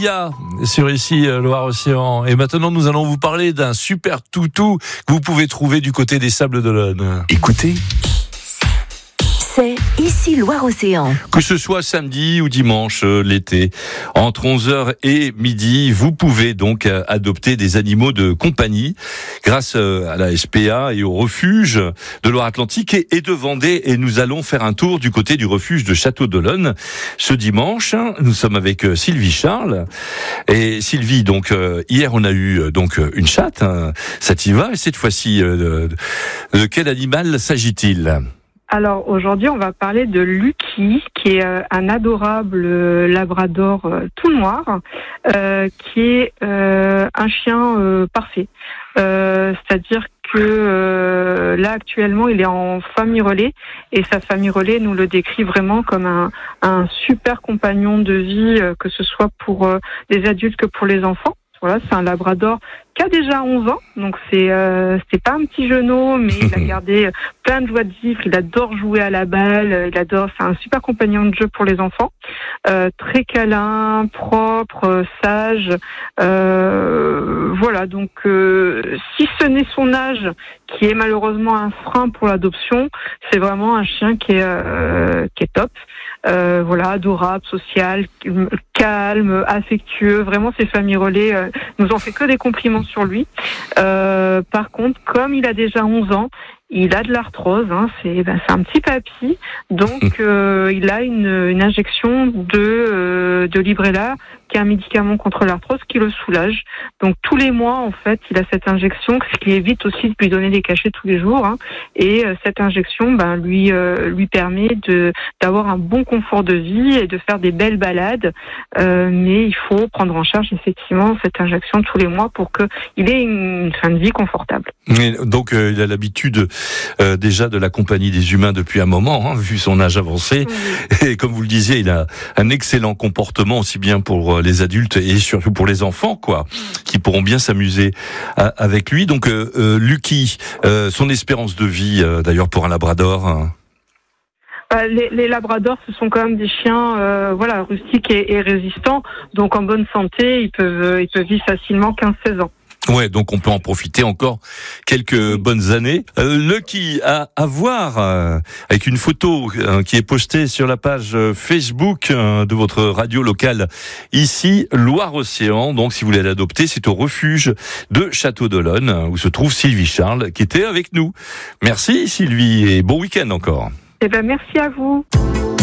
Lia sur ici Loire-Océan. Et maintenant, nous allons vous parler d'un super toutou que vous pouvez trouver du côté des Sables d'Olonne. Écoutez, c'est ici Loire-Océan. Que ce soit samedi ou dimanche, l'été, entre 11h et midi, vous pouvez donc adopter des animaux de compagnie grâce à la SPA et au refuge de Loire-Atlantique et de Vendée. Et nous allons faire un tour du côté du refuge de Château d'Olonne. Ce dimanche, nous sommes avec Sylvie Charles. Et Sylvie, donc, hier, on a eu donc une chatte, Sativa. Et cette fois-ci, de quel animal s'agit-il ? Alors aujourd'hui, on va parler de Lucky, qui est un adorable labrador tout noir, qui est un chien parfait. C'est-à-dire que là actuellement, il est en famille relais et sa famille relais nous le décrit vraiment comme un super compagnon de vie, que ce soit pour les adultes que pour les enfants. Voilà, c'est un labrador qui a déjà 11 ans, donc c'est pas un petit genou, mais il a gardé plein de joie de vivre, il adore jouer à la balle, c'est un super compagnon de jeu pour les enfants, très câlin, propre, sage, voilà, donc si ce n'est son âge qui est malheureusement un frein pour l'adoption, c'est vraiment un chien qui est top. Voilà, adorable, social, calme, affectueux. Vraiment, ces familles relais nous ont fait que des compliments sur lui. Par contre, comme il a déjà 11 ans, il a de l'arthrose, c'est un petit papy, donc il a une injection de Librela, qui est un médicament contre l'arthrose qui le soulage. Donc tous les mois, en fait, il a cette injection, ce qui évite aussi de lui donner des cachets tous les jours. Et cette injection, lui permet d'avoir un bon confort de vie et de faire des belles balades. Mais il faut prendre en charge effectivement cette injection tous les mois pour qu'il ait une fin de vie confortable. Et donc il a l'habitude déjà de la compagnie des humains depuis un moment, vu son âge avancé. Oui. Et comme vous le disiez, il a un excellent comportement aussi bien pour les adultes et surtout pour les enfants, qui pourront bien s'amuser avec lui. Donc Lucky, son espérance de vie, d'ailleurs pour un labrador. Les labradors, ce sont quand même des chiens, rustiques et résistants. Donc en bonne santé, ils peuvent vivre facilement 15-16 ans. Ouais, donc on peut en profiter encore quelques bonnes années. Lucky à voir avec une photo qui est postée sur la page Facebook de votre radio locale ici Loire-Océan. Donc si vous voulez l'adopter, c'est au refuge de Château d'Olonne où se trouve Sylvie Charles qui était avec nous. Merci Sylvie et bon week-end encore. Merci à vous.